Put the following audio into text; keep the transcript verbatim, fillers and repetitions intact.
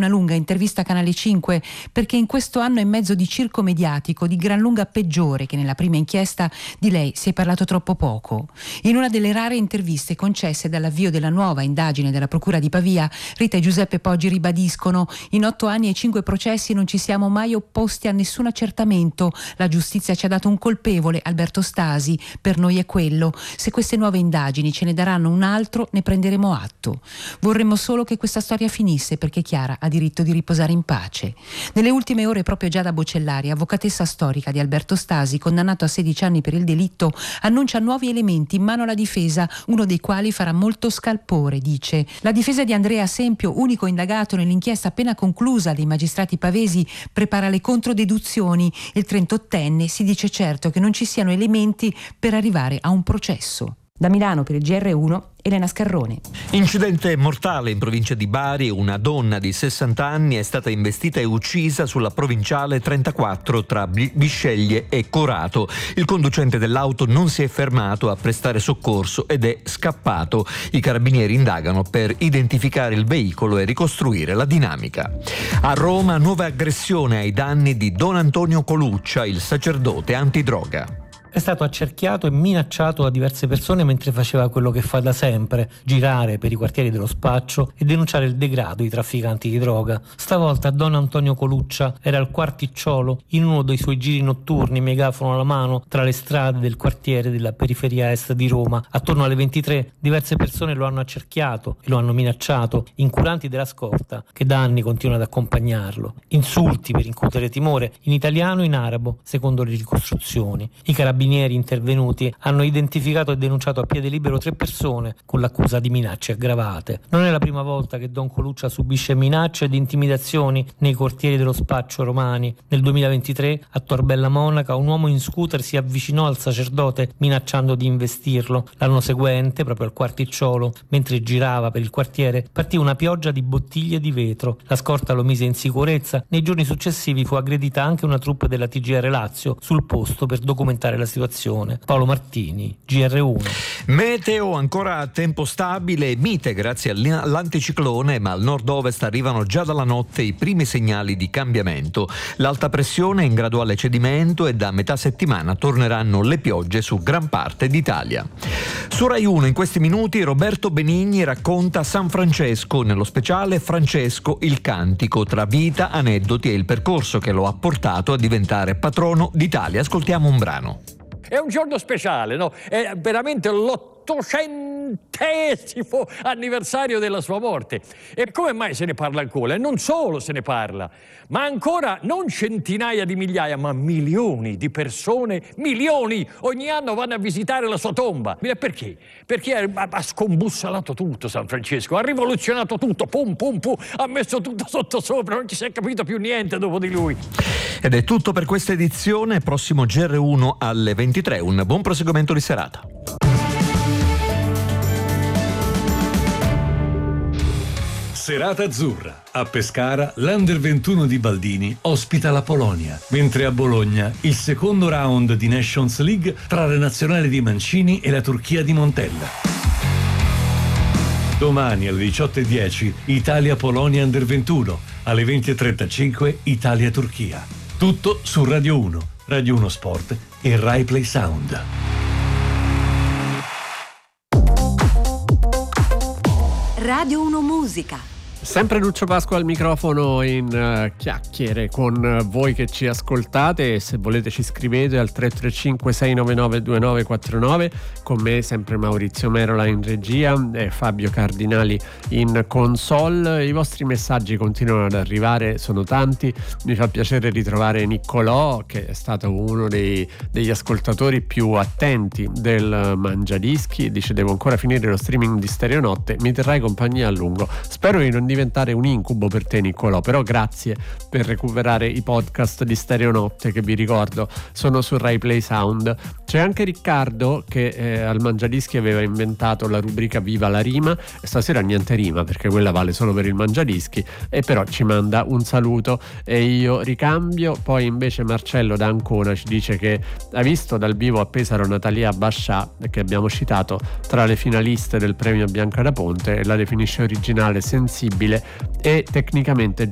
una lunga intervista a Canale cinque, perché in questo anno e mezzo di circo mediatico di gran lunga peggiore che nella prima inchiesta, di lei si è parlato troppo poco. In una delle rare interviste concesse dall'avvio della nuova indagine della Procura di Pavia, Rita e Giuseppe Poggi ribadiscono: in otto anni e cinque processi non ci siamo mai opposti a nessun accertamento. La giustizia ci ha dato un colpevole, Alberto Stasi, per noi è quello. Se queste nuove indagini ce ne daranno un altro, ne prenderemo atto. Vorremmo solo che questa storia finisse, perché Chiara ha diritto di riposare in pace. Nelle ultime ore proprio Giada Bocellari, avvocatessa storica di Alberto Stasi, condannato a sedici anni per il delitto, annuncia nuovi elementi in mano alla difesa, uno dei quali farà molto scalpore, dice. La difesa di Andrea Sempio, unico indagato nell'inchiesta appena conclusa dei magistrati pavesi, prepara le controdeduzioni. Il trentottenne si dice certo che non ci siano elementi per arrivare a un processo. Da Milano per il G R uno, Elena Scarrone. Incidente mortale in provincia di Bari. Una donna di sessanta anni è stata investita e uccisa sulla provinciale trentaquattro tra Bisceglie e Corato. Il conducente dell'auto non si è fermato a prestare soccorso ed è scappato. I carabinieri indagano per identificare il veicolo e ricostruire la dinamica. A Roma, nuova aggressione ai danni di Don Antonio Coluccia, il sacerdote antidroga. È stato accerchiato e minacciato da diverse persone mentre faceva quello che fa da sempre: girare per i quartieri dello spaccio e denunciare il degrado di trafficanti di droga. Stavolta Don Antonio Coluccia era al Quarticciolo, in uno dei suoi giri notturni, megafono alla mano, tra le strade del quartiere della periferia est di Roma. Attorno alle ventitré diverse persone lo hanno accerchiato e lo hanno minacciato, incuranti della scorta che da anni continua ad accompagnarlo. Insulti per incutere timore, in italiano e in arabo, secondo le ricostruzioni. I carabinieri Carabinieri intervenuti hanno identificato e denunciato a piede libero tre persone con l'accusa di minacce aggravate. Non è la prima volta che Don Coluccia subisce minacce ed intimidazioni nei quartieri dello spaccio romani. Nel duemilaventitré a Tor Bella Monaca un uomo in scooter si avvicinò al sacerdote minacciando di investirlo. L'anno seguente, proprio al Quarticciolo, mentre girava per il quartiere, partì una pioggia di bottiglie di vetro. La scorta lo mise in sicurezza. Nei giorni successivi fu aggredita anche una troupe della T G R Lazio sul posto per documentare la situazione. Paolo Martini, G R uno. Meteo ancora a tempo stabile, mite grazie all'anticiclone, ma al nord-ovest arrivano già dalla notte i primi segnali di cambiamento. L'alta pressione è in graduale cedimento e da metà settimana torneranno le piogge su gran parte d'Italia. Su Rai uno in questi minuti Roberto Benigni racconta San Francesco, nello speciale Francesco il Cantico, tra vita, aneddoti e il percorso che lo ha portato a diventare patrono d'Italia. Ascoltiamo un brano. È un giorno speciale, no? È veramente l'ottocentesimo anniversario della sua morte. E come mai se ne parla ancora? E non solo se ne parla, ma ancora non centinaia di migliaia, ma milioni di persone, milioni, ogni anno vanno a visitare la sua tomba. E perché? Perché ha, ha scombussolato tutto San Francesco, ha rivoluzionato tutto, pum pum pum, ha messo tutto sottosopra, non ci si è capito più niente dopo di lui. Ed è tutto per questa edizione, prossimo G R uno alle ventitré. Un buon proseguimento di serata. Serata azzurra. A Pescara l'Under ventuno di Baldini ospita la Polonia, mentre a Bologna il secondo round di Nations League tra la nazionale di Mancini e la Turchia di Montella. Domani alle diciotto e dieci Italia-Polonia Under ventuno, alle venti e trentacinque Italia-Turchia. Tutto su Radio uno, Radio uno Sport e Rai Play Sound. Radio uno Musica. Sempre Lucio Pasqua al microfono in uh, chiacchiere con uh, voi che ci ascoltate. Se volete ci scrivete al tre tre cinque sei nove nove due nove quattro nove. Con me sempre Maurizio Merola in regia e Fabio Cardinali in console. I vostri messaggi continuano ad arrivare, sono tanti. Mi fa piacere ritrovare Niccolò, che è stato uno dei, degli ascoltatori più attenti del Mangiadischi. Dice: devo ancora finire lo streaming di Stereonotte, mi terrai compagnia a lungo. Spero di non diventare un incubo per te, Niccolò, però grazie per recuperare i podcast di Stereonotte, che vi ricordo sono su Rai Play Sound. C'è anche Riccardo che eh, al Mangiadischi aveva inventato la rubrica Viva la rima, e stasera niente rima perché quella vale solo per il Mangiadischi, e però ci manda un saluto e io ricambio. Poi invece Marcello da Ancona ci dice che ha visto dal vivo a Pesaro Natalia Bascià, che abbiamo citato tra le finaliste del premio Bianca da Ponte, e la definisce originale, sensibile e tecnicamente